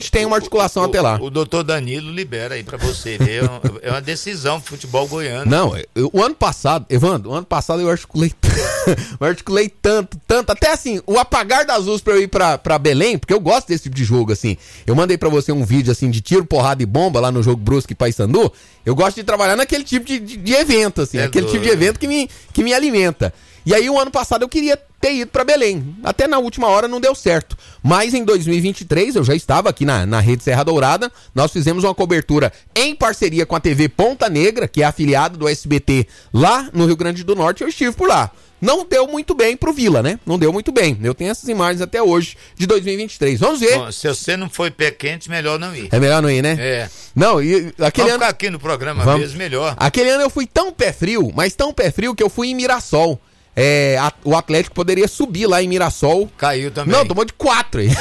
realmente tem uma articulação até lá. O doutor Danilo libera aí pra você ver. É uma decisão pro futebol goiano. Não, o ano passado, Evandro, eu articulei tanto, até assim, o apagar das luzes pra eu ir pra Belém, porque eu gosto desse tipo de jogo, assim. Eu mandei pra você um vídeo, assim, de tiro, porrada e bomba lá no jogo Brusque e Paysandu. Eu gosto de trabalhar naquele tipo de evento, assim, tipo de evento que me alimenta. E aí, o ano passado, eu queria ter ido pra Belém. Até na última hora não deu certo. Mas em 2023, eu já estava aqui na Rede Serra Dourada. Nós fizemos uma cobertura em parceria com a TV Ponta Negra, que é afiliada do SBT lá no Rio Grande do Norte. Eu estive por lá. Não deu muito bem pro Vila, né? Não deu muito bem. Eu tenho essas imagens até hoje, de 2023. Vamos ver. Bom, se você não foi pé quente, melhor não ir. É melhor não ir, né? É. Não, e aquele ano... ficar aqui no programa mesmo, melhor. Aquele ano eu fui tão pé frio, mas tão pé frio que eu fui em Mirassol. O Atlético poderia subir lá em Mirassol. Caiu também. Não, tomou de 4 aí.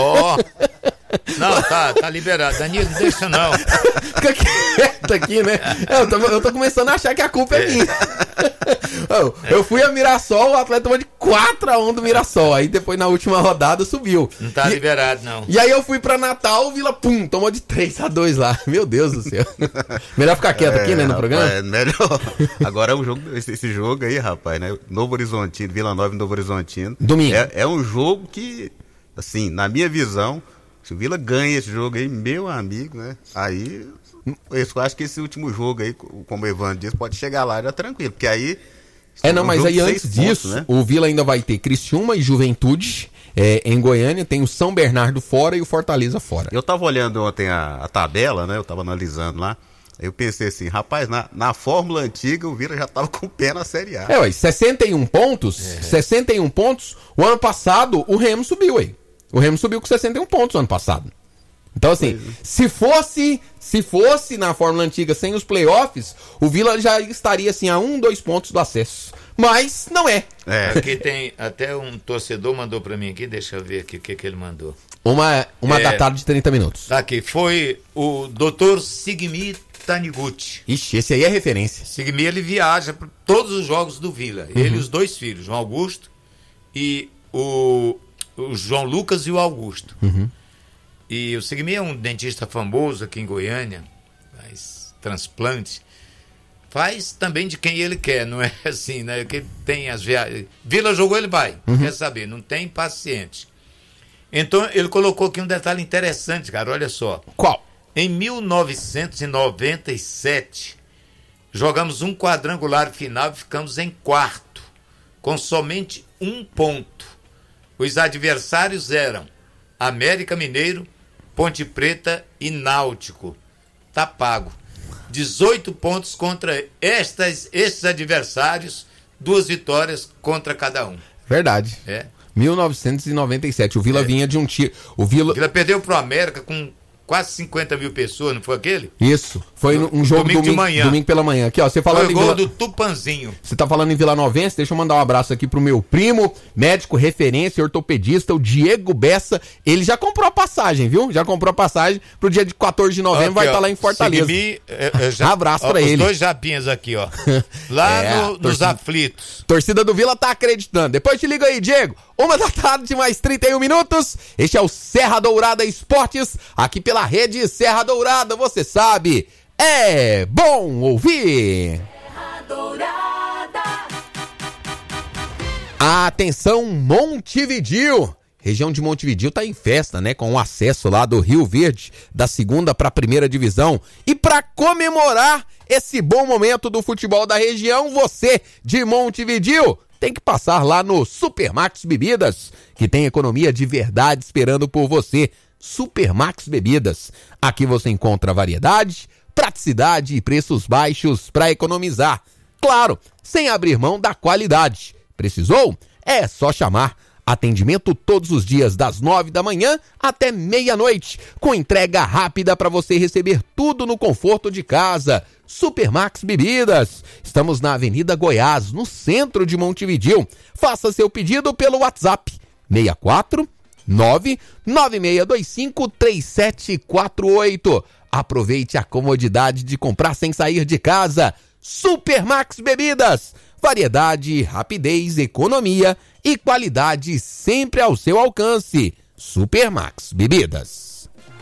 Não, tá liberado. Danilo, não deixa não. Fica quieto aqui, né? Eu tô começando a achar que a culpa é minha. Eu fui a Mirassol, o Atlético tomou de 4-1 do Mirassol. Aí depois na última rodada subiu. Não tá liberado, não. E aí eu fui pra Natal, o Vila, tomou de 3-2 lá. Meu Deus do céu. Melhor ficar quieto aqui, né, no programa? É melhor. Agora esse jogo aí, rapaz, né? Novo Horizontino, Vila Nova e Novo Horizontino. Domingo. É um jogo que, assim, na minha visão, se o Vila ganha esse jogo aí, meu amigo, né? Aí, eu acho que esse último jogo aí, como o Evandro disse, pode chegar lá já tranquilo, porque aí... Mas aí antes disso, né? O Vila ainda vai ter Criciúma e Juventude em Goiânia, tem o São Bernardo fora e o Fortaleza fora. Eu tava olhando ontem a tabela, né? Eu tava analisando lá. Eu pensei assim, rapaz, na fórmula antiga o Vila já tava com o pé na Série A. 61 pontos, 61 pontos. O ano passado o Remo subiu aí. O Remo subiu com 61 pontos no ano passado. Então assim, se fosse na fórmula antiga sem os playoffs, o Vila já estaria assim a 2 pontos do acesso. Mas não é. Aqui tem até um torcedor mandou pra mim aqui, deixa eu ver aqui o que ele mandou. Uma da tarde de 30 minutos. Tá aqui, foi o Dr. Sigmi Taniguchi. Ixi, esse aí é referência. Sigmi, ele viaja para todos os jogos do Vila. Ele e os 2 filhos, João Augusto e o João Lucas e o Augusto. E o Sigmi é um dentista famoso aqui em Goiânia, faz transplante. Faz também de quem ele quer, não é assim, né? Que tem as viagens. Vila jogou, ele vai. Quer saber, não tem paciente. Então, ele colocou aqui um detalhe interessante, cara, olha só. Qual? Em 1997, jogamos um quadrangular final e ficamos em 4º, com somente 1 ponto. Os adversários eram América Mineiro, Ponte Preta e Náutico. Tá pago. 18 pontos contra estes adversários, 2 vitórias contra cada um. Verdade. 1997, o Vila vinha de um tiro. O Vila perdeu pro América com quase 50 mil pessoas, não foi aquele? Isso, foi um jogo domingo de manhã. Domingo pela manhã. Aqui, ó, você falando foi o gol do Tupanzinho. Você tá falando em Vila Novense, deixa eu mandar um abraço aqui pro meu primo, médico referência, ortopedista, o Diego Bessa. Ele já comprou a passagem, viu? Já comprou a passagem pro dia de 14 de novembro, vai estar lá em Fortaleza. Abraço pra ele. Os 2 japinhas aqui, ó. Lá nos aflitos. Torcida do Vila tá acreditando. Depois te liga aí, Diego. 1 da tarde, mais 31 minutos. Este é o Serra Dourada Esportes, aqui pela Rede Serra Dourada, você sabe, é bom ouvir. Serra Dourada. Atenção, Montevidéu. Região de Montevidéu tá em festa, né? Com o acesso lá do Rio Verde, da 2ª para a 1ª divisão. E para comemorar esse bom momento do futebol da região, você de Montevidéu tem que passar lá no Supermax Bebidas, que tem economia de verdade esperando por você. Supermax Bebidas. Aqui você encontra variedade, praticidade e preços baixos para economizar. Claro, sem abrir mão da qualidade. Precisou? É só chamar. Atendimento todos os dias das 9 da manhã até meia-noite, com entrega rápida para você receber tudo no conforto de casa. Supermax Bebidas. Estamos na Avenida Goiás, no centro de Montevidéu. Faça seu pedido pelo WhatsApp 64 996253748. Aproveite a comodidade de comprar sem sair de casa. Supermax Bebidas. Variedade, rapidez, economia e qualidade sempre ao seu alcance. Supermax Bebidas.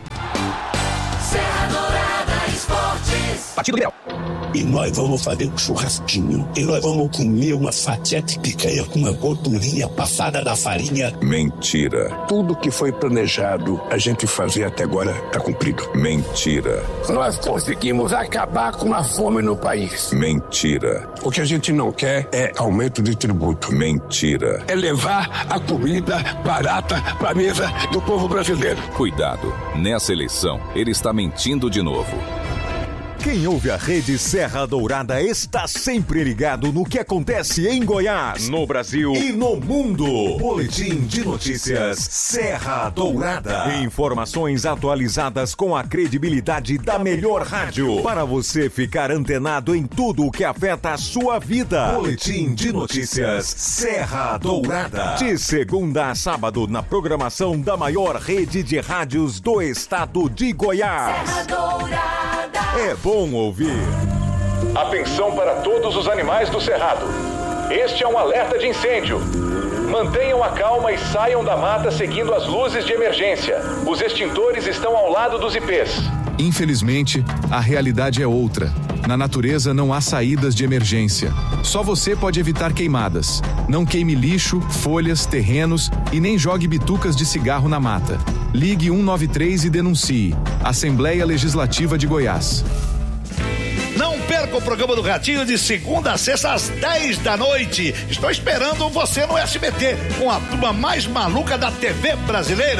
Serra Dourada Esportes. Partido Ideal. E nós vamos fazer um churrasquinho. E nós vamos comer uma fatia de picanha com uma gordurinha passada da farinha. Mentira. Tudo que foi planejado a gente fazer até agora está cumprido. Mentira. Nós conseguimos acabar com a fome no país. Mentira. O que a gente não quer é aumento de tributo. Mentira. É levar a comida barata para a mesa do povo brasileiro. Cuidado. Nessa eleição, ele está mentindo de novo. Quem ouve a Rede Serra Dourada está sempre ligado no que acontece em Goiás, no Brasil e no mundo. Boletim de notícias Serra Dourada. Informações atualizadas com a credibilidade da melhor rádio, para você ficar antenado em tudo o que afeta a sua vida. Boletim de notícias Serra Dourada. De segunda a sábado na programação da maior rede de rádios do estado de Goiás. Serra Dourada. É bom ouvir. Atenção para todos os animais do cerrado. Este é um alerta de incêndio. Mantenham a calma e saiam da mata seguindo as luzes de emergência. Os extintores estão ao lado dos ipês. Infelizmente, a realidade é outra. Na natureza não há saídas de emergência. Só você pode evitar queimadas. Não queime lixo, folhas, terrenos e nem jogue bitucas de cigarro na mata. Ligue 193 e denuncie. Assembleia Legislativa de Goiás. Não perca o programa do Ratinho de segunda a sexta às 10 da noite. Estou esperando você no SBT com a turma mais maluca da TV brasileira.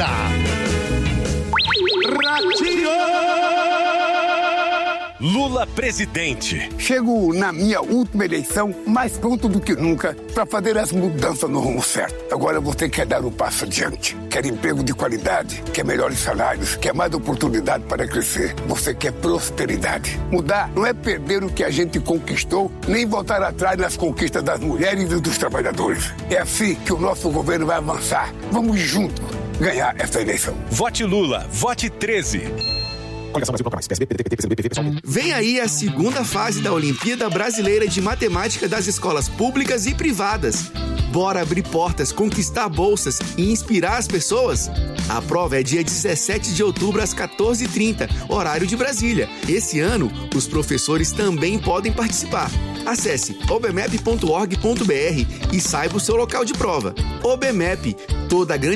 Ratinho! Lula presidente. Chego na minha última eleição mais pronto do que nunca para fazer as mudanças no rumo certo. Agora você quer dar um passo adiante. Quer emprego de qualidade, quer melhores salários, quer mais oportunidade para crescer. Você quer prosperidade. Mudar não é perder o que a gente conquistou, nem voltar atrás nas conquistas das mulheres e dos trabalhadores. É assim que o nosso governo vai avançar. Vamos juntos ganhar essa eleição. Vote Lula, vote 13. Vem aí a segunda fase da Olimpíada Brasileira de Matemática das escolas públicas e privadas. Bora abrir portas, conquistar bolsas e inspirar as pessoas? A prova é dia 17 de outubro às 14h30, horário de Brasília. Esse ano, os professores também podem participar. Acesse obmep.org.br e saiba o seu local de prova. OBMEP, toda a grande